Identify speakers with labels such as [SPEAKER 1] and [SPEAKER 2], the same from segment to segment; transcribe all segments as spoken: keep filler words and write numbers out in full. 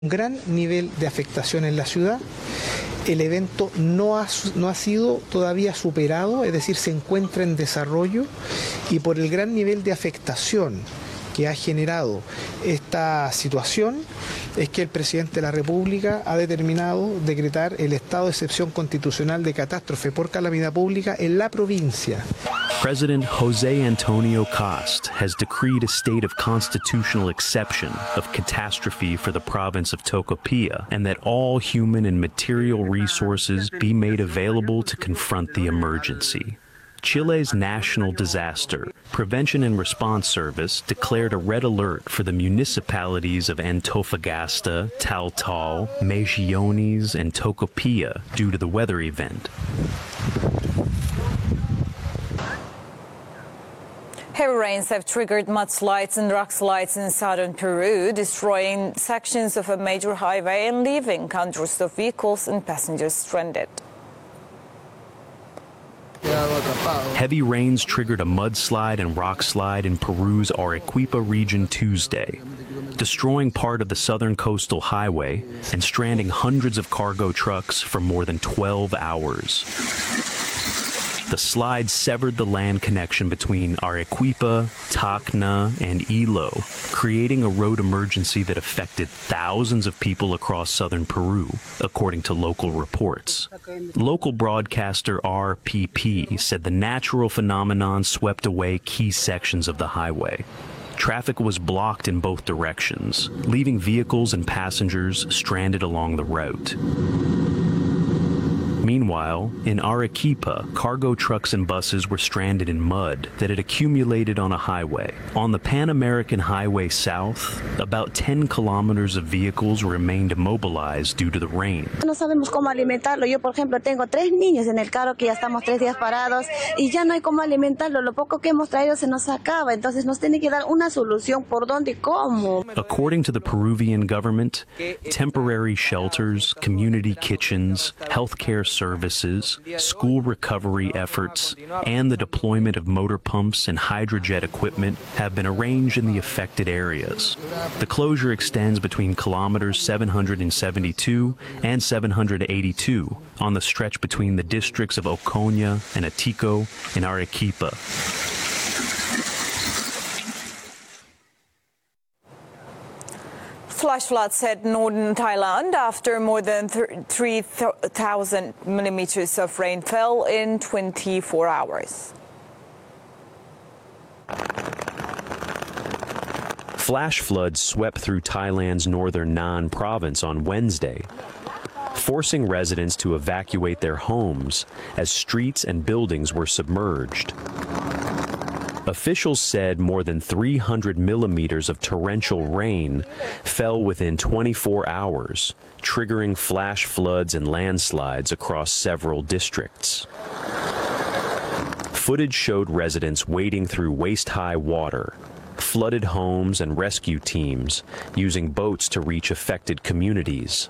[SPEAKER 1] Un gran nivel de afectación en la ciudad. El evento no ha, no ha sido todavía superado, es decir, se encuentra en desarrollo, y por el gran nivel de afectación que ha generado esta situación es que el presidente de la República ha determinado decretar el estado de excepción constitucional de catástrofe por calamidad pública en la provincia.
[SPEAKER 2] President José Antonio Cast has decreed a state of constitutional exception of catastrophe for the province of Tocopilla, and that all human and material resources be made available to confront the emergency. Chile's National Disaster Prevention and Response Service declared a red alert for the municipalities of Antofagasta, Taltal, Mejillones, and Tocopilla due to the weather event.
[SPEAKER 3] Heavy rains have triggered mudslides and rockslides in southern Peru, destroying sections of a major highway and leaving hundreds of vehicles and passengers stranded.
[SPEAKER 2] Heavy rains triggered a mudslide and rockslide in Peru's Arequipa region Tuesday, destroying part of the southern coastal highway and stranding hundreds of cargo trucks for more than twelve hours. The slide severed the land connection between Arequipa, Tacna, and Ilo, creating a road emergency that affected thousands of people across southern Peru, according to local reports. Local broadcaster R P P said the natural phenomenon swept away key sections of the highway. Traffic was blocked in both directions, leaving vehicles and passengers stranded along the route. Meanwhile, in Arequipa, cargo trucks and buses were stranded in mud that had accumulated on a highway. On the Pan American Highway South, about ten kilometers of vehicles remained immobilized due to the rain.
[SPEAKER 4] No sabemos cómo alimentarlo. Yo, por ejemplo, tengo tres niños en el carro que ya estamos tres días parados y ya no hay cómo alimentarlo. Lo poco que hemos traído se nos acaba. Entonces nos tiene que dar una solución por dónde y cómo.
[SPEAKER 2] According to the Peruvian government, temporary shelters, community kitchens, healthcare services, school recovery efforts, and the deployment of motor pumps and hydrojet equipment have been arranged in the affected areas. The closure extends between kilometers seven hundred seventy-two and seven hundred eighty-two on the stretch between the districts of Ocoña and Atico and Arequipa.
[SPEAKER 3] Flash floods hit northern Thailand after more than three thousand millimeters of rain fell in twenty-four hours.
[SPEAKER 2] Flash floods swept through Thailand's northern Nan province on Wednesday, forcing residents to evacuate their homes as streets and buildings were submerged. Officials said more than three hundred millimeters of torrential rain fell within twenty-four hours, triggering flash floods and landslides across several districts. Footage showed residents wading through waist-high water, flooded homes, and rescue teams using boats to reach affected communities.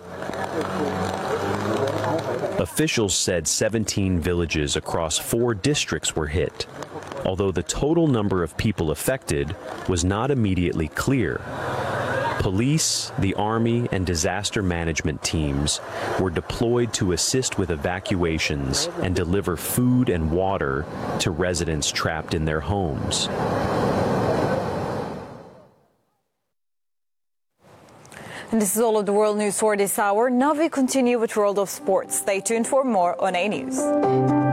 [SPEAKER 2] Officials said seventeen villages across four districts were hit, although the total number of people affected was not immediately clear. Police, the Army, and disaster management teams were deployed to assist with evacuations and deliver food and water to residents trapped in their homes.
[SPEAKER 3] And this is all of the World News for this hour. Now we continue with World of Sports. Stay tuned for more on A News.